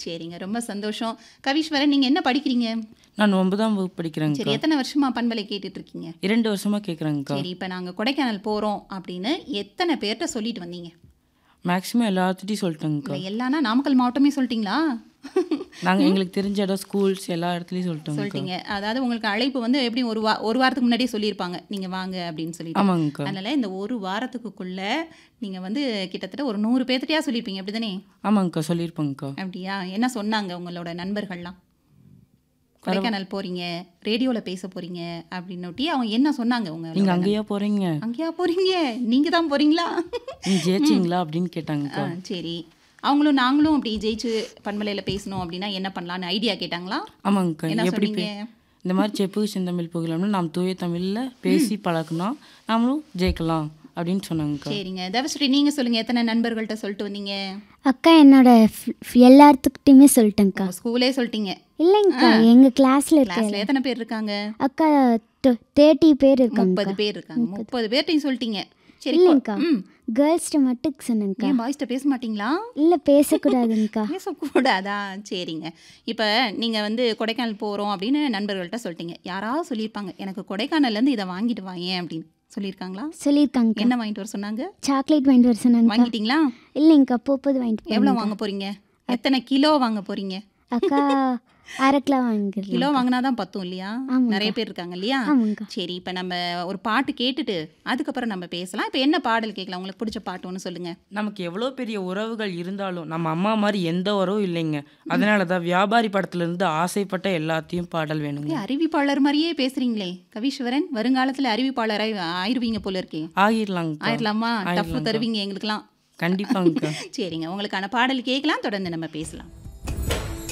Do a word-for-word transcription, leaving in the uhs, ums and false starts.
சரிங்க. ரொம்ப சந்தோஷம். கவீஸ்வரன், நீங்க என்ன படிக்கிறீங்க? நான் ஒன்பதாம் வகுப்பு சரி, படிக்கிறேங்க்கா. எத்தனை வருஷமா பண்பலை கேட்டுட்டு இருக்கீங்க? இரண்டு வருஷமா கேட்குறேங்க்கா. சரி, இப்ப நாங்க கொடைக்கானல் போறோம் அப்படின்னு எத்தனை பேர்ட்ட சொல்லிட்டு வந்தீங்க? மேக்ஸிமம் எல்லாத்துட்டையும் சொல்லிட்டேங்க்கா. இல்ல எல்லாம்னா நாமக்கல் மாவட்டமே சொல்லிட்டீங்களா? நாங்கள் எங்களுக்கு தெரிஞ்ச இடம் ஸ்கூல்ஸ் எல்லா இடத்துலையும் சொல்லிட்டோங்க்கா. சொல்லிட்டீங்க. அதாவது உங்களுக்கு அழைப்பு வந்து எப்படியும் ஒரு வா ஒரு வாரத்துக்கு முன்னாடியே சொல்லியிருப்பாங்க. நீங்க வாங்க அப்படின்னு சொல்லிட்டு. ஆமாங்கக்கா. அதனால இந்த ஒரு வாரத்துக்குள்ள நீங்க வந்து கிட்டத்தட்ட ஒரு நூறு பேர்த்திட்டயா சொல்லியிருப்பீங்க, அப்படிதானே? ஆமாங்கக்கா, சொல்லியிருப்பேங்க்கா. அப்படியா? என்ன சொன்னாங்க உங்களோட நண்பர்கள்லாம்? கொடைக்கானல் போறீங்க, ரேடியோல பேச போறீங்க அப்படின்னொட்டி அவங்க என்ன சொன்னாங்க? உங்க நீங்கள் அங்கேயா போகிறீங்க, அங்கேயா போறீங்க? நீங்க தான் போறீங்களா? நீ ஜெயிச்சிங்களா அப்படின்னு ஆ, கேட்டாங்கக்கா. சரி. அவங்களும் நாங்களும் அப்படி ஜெயிச்சு பண்பலையில பேசணும் அப்படின்னா என்ன பண்ணலான்னு ஐடியா கேட்டாங்களா? ஆமாங்கக்கா. என்ன எப்படி சொன்னீங்க? பே இந்த மாதிரி செப்பு செந்தமிழ் புகழம்னு நாம் தூய தமிழில் பேசி பழக்கினா நாமளும் ஜெயிக்கலாம் அப்படின்னு சொன்னாங்கக்கா. சரிங்க. தவஸ்ரீ, நீங்க சொல்லுங்க, எத்தனை நண்பர்கள்ட்ட சொல்லிட்டு வந்தீங்க? அக்கா என்னோட ஃப்- எல்லாத்துக்கிட்டையுமே சொல்லிட்டேங்க்கா. உங்க ஸ்கூலே சொல்லிட்டீங்க. இல்லைங்கக்கா, எங்க கிளாஸ்ல இருக்க கிளாஸ்ல எத்தனை பேர் இருக்காங்க? அக்கா தேர்ட்டி பேர் இருக்காங்க. முப்பது பேர் இருக்காங்க. முப்பது பேர்ட்டையும் சொல்லிட்டீங்க. சரி, கொ- இல்லைங்கக்கா, ம். கேர்ள்ஸ்கிட்ட மட்டும் சொன்னேங்க்கா. ஏன் பாய்ஸ்ட்ட பேச மாட்டீங்களா? இல்லை பேசக்கூடாதுங்கக்கா. பேசக்கூடாதா? சரிங்க. இப்போ நீங்கள் வந்து கொடைக்கானல் போகிறோம் அப்படின்னு நண்பர்கள்ட்ட சொல்லிட்டீங்க. யாராவது சொல்லியிருப்பாங்க, எனக்கு கொடைக்கானல்லேருந்து இதை வாங்கிட்டு வாயேன் அப்படின்னு சொல்லியிருக்காங்களா? சொல்லியிருக்காங்கக்கா. என்ன வாங்கிட்டு வர சொன்னாங்க? சாக்லேட் வாங்கிட்டு வர சொன்னாங்கக்கா. வாங்கிட்டீங்களா? இல்லைங்கக்கா, போப்பது வாங்கிட்டு எவ்வளோ போனேங்க்கா. வாங்க போறீங்க? எத்தனை கிலோ வாங்க போறீங்க? அக்கா அரை கிலோ வாங்கிடலாம். கிலோ வாங்கினா தான் பத்தும் இல்லையா? ஆமாங்கக்கா. நிறைய பேர் இருக்காங்க இல்லையா? ஆமாங்கக்கா. சரி, இப்போ நம்ம ஒரு பாட்டு கேட்டுட்டு அதுக்கப்புறம் நம்ம பேசலாம். இப்போ என்ன பாடல் கேட்கலாம்? உங்களுக்கு பிடிச்ச பாட்டு ஒன்று சொல்லுங்க. நமக்கு எவ்வளோ பெரிய உறவுகள் இருந்தாலும் நம்ம அம்மா மாதிரி எந்த உறவும் இல்லைங்க. அதனால தான் வியாபாரி படத்துலேருந்து ஆசைப்பட்ட எல்லாத்தையும் பாடல் வேணுங்க. அப்படியே அறிவிப்பாளர் மாதிரியே பேசுறீங்களே கவீஸ்வரன். வருங்காலத்தில் அறிவிப்பாளர் ஆயி ஆயிருவீங்க போல இருக்கே. ஆகிடலாங்கக்கா. ஆயிரலாமா? டஃப் ஆயிடலாங்கக்கா. தருவீங்க எங்களுக்கெல்லாம். கண்டிப்பாங்கக்கா. சரிங்க, உங்களுக்கான பாடல் கேட்கலாம், தொடர்ந்து நம்ம பேசலாம்.